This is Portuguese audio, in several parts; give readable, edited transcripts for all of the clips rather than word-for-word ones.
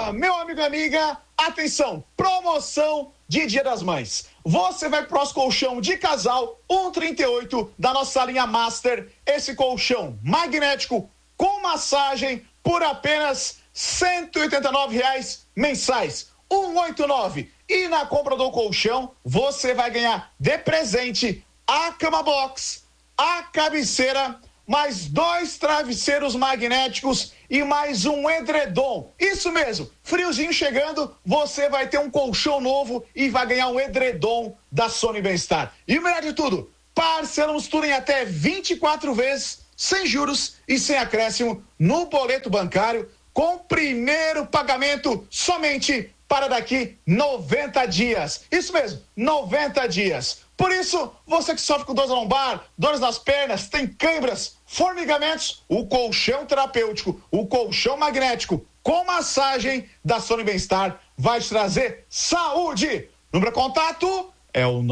meu amigo e amiga, atenção, promoção de Dia das Mães. Você vai pro nosso colchão de casal 138 da nossa linha Master, esse colchão magnético com massagem por apenas R$ 189,00 mensais, 189. E na compra do colchão, você vai ganhar de presente a cama box, a cabeceira, mais 2 travesseiros magnéticos e mais um edredom. Isso mesmo, friozinho chegando, você vai ter um colchão novo e vai ganhar um edredom da Sony Bem-Estar. E o melhor de tudo, parcelamos tudo em até 24 vezes, sem juros e sem acréscimo, no boleto bancário, com primeiro pagamento somente para daqui 90 dias. Isso mesmo, 90 dias. Por isso, você que sofre com dores na lombar, dores nas pernas, tem câimbras, formigamentos, o colchão terapêutico, o colchão magnético com massagem da Sony Bem-Estar vai te trazer saúde. Número de contato é o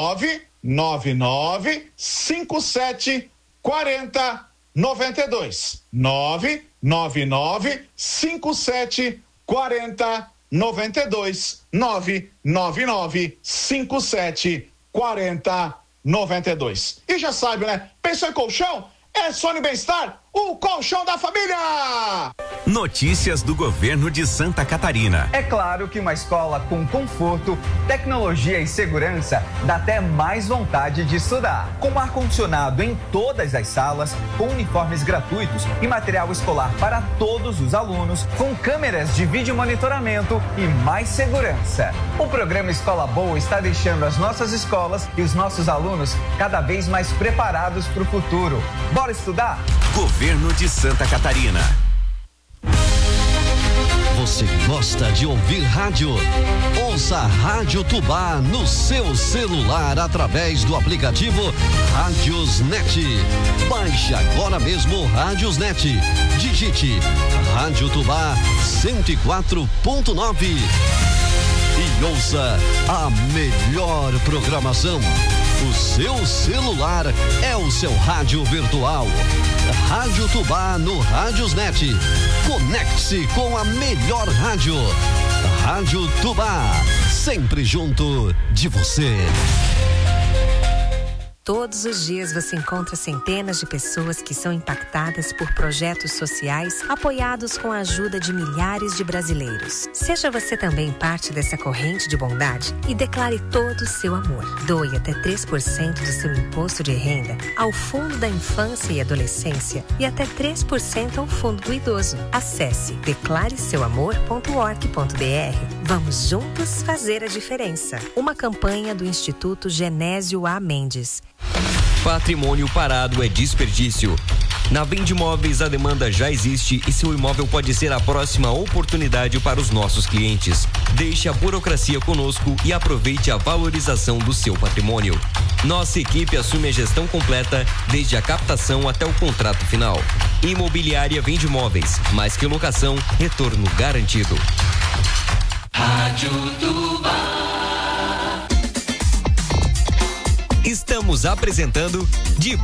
999-5740-92. 999-5740-92. 999-5740-92. E já sabe, né? Pensou em colchão? É Sony Bem-Estar, o colchão da família! Notícias do governo de Santa Catarina. É claro que uma escola com conforto, tecnologia e segurança dá até mais vontade de estudar. Com ar-condicionado em todas as salas, com uniformes gratuitos e material escolar para todos os alunos, com câmeras de vídeo monitoramento e mais segurança. O programa Escola Boa está deixando as nossas escolas e os nossos alunos cada vez mais preparados para o futuro. Bora estudar? Governo de Santa Catarina. Você gosta de ouvir rádio? Ouça a Rádio Tubá no seu celular através do aplicativo Rádiosnet. Baixe agora mesmo o Rádiosnet. Digite Rádio Tubá 104.9 e ouça a melhor programação. O seu celular é o seu rádio virtual. Rádio Tubá no Rádiosnet. Conecte-se com a melhor rádio. Rádio Tubá, sempre junto de você. Todos os dias você encontra centenas de pessoas que são impactadas por projetos sociais apoiados com a ajuda de milhares de brasileiros. Seja você também parte dessa corrente de bondade e declare todo o seu amor. Doe até 3% do seu imposto de renda ao Fundo da Infância e Adolescência e até 3% ao Fundo do Idoso. Acesse declareseuamor.org.br. Vamos juntos fazer a diferença. Uma campanha do Instituto Genésio A. Mendes. Patrimônio parado é desperdício. Na Vende Imóveis, a demanda já existe e seu imóvel pode ser a próxima oportunidade para os nossos clientes. Deixe a burocracia conosco e aproveite a valorização do seu patrimônio. Nossa equipe assume a gestão completa, desde a captação até o contrato final. Imobiliária Vende Imóveis, mais que locação, retorno garantido. Rádio Tubá. Estamos apresentando De